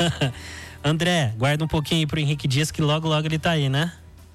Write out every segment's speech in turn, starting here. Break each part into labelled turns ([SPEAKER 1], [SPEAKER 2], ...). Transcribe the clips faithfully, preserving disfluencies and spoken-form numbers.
[SPEAKER 1] André, guarda um pouquinho aí pro Henrique Dias, que logo, logo ele tá aí, né?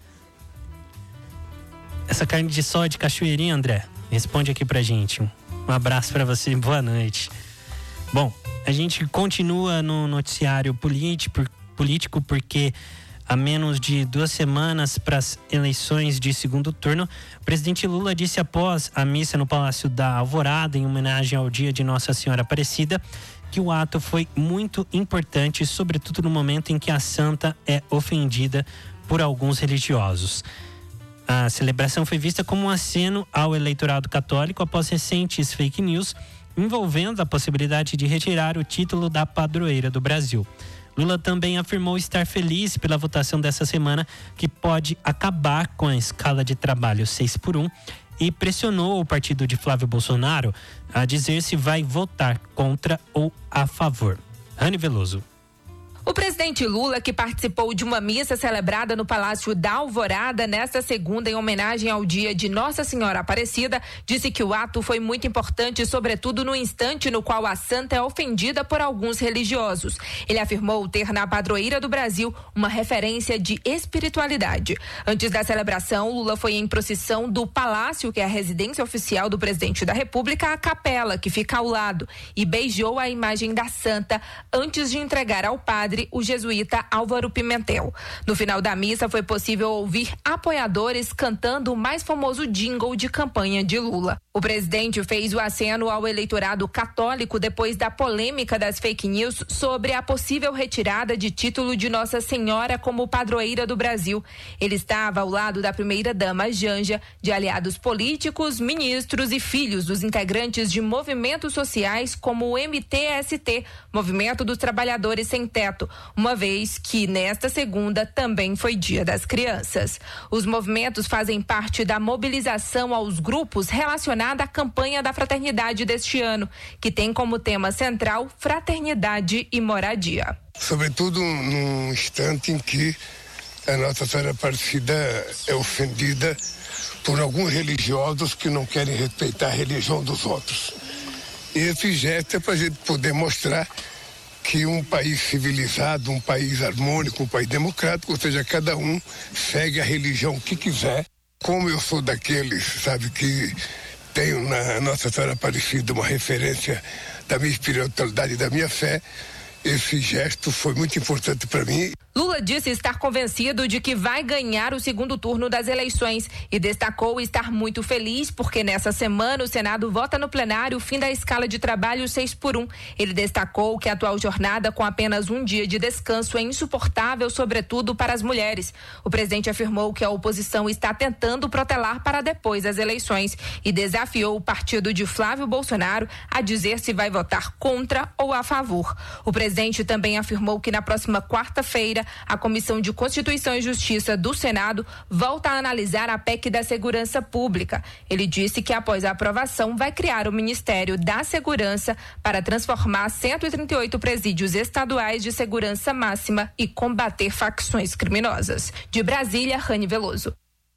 [SPEAKER 1] Essa carne de sol é de cachoeirinha, André? Responde aqui pra gente. Um abraço pra você, boa noite. Bom, a gente continua no noticiário político, político porque a menos de duas semanas para as eleições de segundo turno, o presidente Lula disse após a missa no Palácio da Alvorada, em homenagem ao dia de Nossa Senhora Aparecida, que o ato foi muito importante, sobretudo no momento em que a santa é ofendida por alguns religiosos. A celebração foi vista como um aceno ao eleitorado católico após recentes fake news envolvendo a possibilidade de retirar o título da padroeira do Brasil. Lula também afirmou estar feliz pela votação dessa semana, que pode acabar com a escala de trabalho seis por um, e pressionou o partido de Flávio Bolsonaro a dizer se vai votar contra ou a favor. Rani Veloso.
[SPEAKER 2] O presidente Lula, que participou de uma missa celebrada no Palácio da Alvorada nesta segunda em homenagem ao dia de Nossa Senhora Aparecida, disse que o ato foi muito importante, sobretudo no instante no qual a santa é ofendida por alguns religiosos. Ele afirmou ter na padroeira do Brasil uma referência de espiritualidade. Antes da celebração, Lula foi em procissão do Palácio, que é a residência oficial do presidente da República, à capela, que fica ao lado, e beijou a imagem da santa antes de entregar ao padre o jesuíta Álvaro Pimentel. No final da missa foi possível ouvir apoiadores cantando o mais famoso jingle de campanha de Lula. O presidente fez o aceno ao eleitorado católico depois da polêmica das fake news sobre a possível retirada de título de Nossa Senhora como padroeira do Brasil. Ele estava ao lado da primeira-dama Janja, de aliados políticos, ministros e filhos dos integrantes de movimentos sociais como o M T S T, Movimento dos Trabalhadores Sem Teto, uma vez que nesta segunda também foi Dia das Crianças. Os movimentos fazem parte da mobilização aos grupos relacionada à campanha da fraternidade deste ano, que tem como tema central fraternidade e moradia.
[SPEAKER 3] Sobretudo num instante em que a Nossa Senhora Aparecida é ofendida por alguns religiosos que não querem respeitar a religião dos outros. E esse gesto é para a gente poder mostrar que um país civilizado, um país harmônico, um país democrático, ou seja, cada um segue a religião que quiser. Como eu sou daqueles, sabe, que tenho na Nossa Senhora Aparecida uma referência da minha espiritualidade e da minha fé, esse gesto foi muito importante para mim.
[SPEAKER 2] Lula disse estar convencido de que vai ganhar o segundo turno das eleições e destacou estar muito feliz porque nessa semana o Senado vota no plenário o fim da escala de trabalho seis por um. Ele destacou que a atual jornada com apenas um dia de descanso é insuportável, sobretudo para as mulheres. O presidente afirmou que a oposição está tentando protelar para depois das eleições e desafiou o partido de Flávio Bolsonaro a dizer se vai votar contra ou a favor. O presidente também afirmou que na próxima quarta-feira a Comissão de Constituição e Justiça do Senado volta a analisar a P E C da Segurança Pública. Ele disse que após a aprovação vai criar o Ministério da Segurança para transformar cento e trinta e oito presídios estaduais de segurança máxima e combater facções criminosas. De Brasília, Rani Veloso.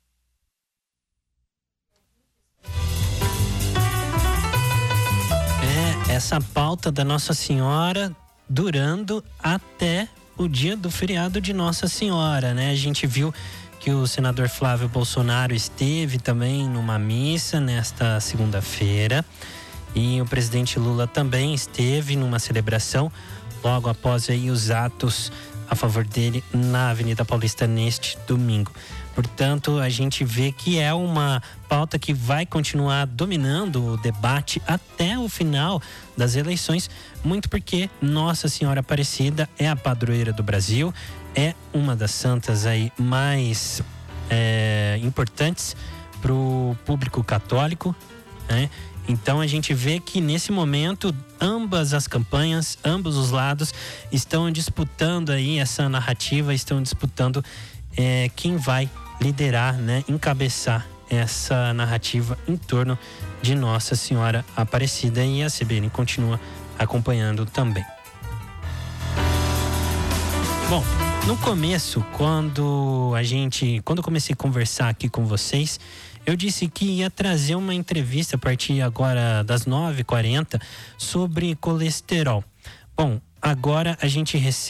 [SPEAKER 1] É, essa pauta da Nossa Senhora durando até o dia do feriado de Nossa Senhora, né? A gente viu que o senador Flávio Bolsonaro esteve também numa missa nesta segunda-feira e o presidente Lula também esteve numa celebração logo após aí os atos a favor dele na Avenida Paulista neste domingo. Portanto, a gente vê que é uma pauta que vai continuar dominando o debate até o final das eleições, muito porque Nossa Senhora Aparecida é a padroeira do Brasil, é uma das santas aí mais é, importantes para o público católico, né? Então a gente vê que nesse momento ambas as campanhas, ambos os lados estão disputando aí essa narrativa, estão disputando é, quem vai liderar, né, encabeçar essa narrativa em torno de Nossa Senhora Aparecida, e a C B N continua acompanhando também. Bom, no começo, quando a gente, quando eu comecei a conversar aqui com vocês, eu disse que ia trazer uma entrevista a partir agora das nove e quarenta sobre colesterol. Bom, agora a gente recebe